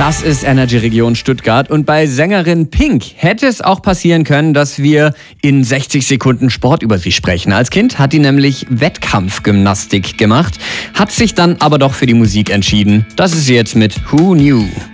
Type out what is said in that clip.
Das ist Energy Region Stuttgart und bei Sängerin Pink hätte es auch passieren können, dass wir in 60 Sekunden Sport über sie sprechen. Als Kind hat die nämlich Wettkampfgymnastik gemacht, hat sich dann aber doch für die Musik entschieden. Das ist sie jetzt mit Who Knew?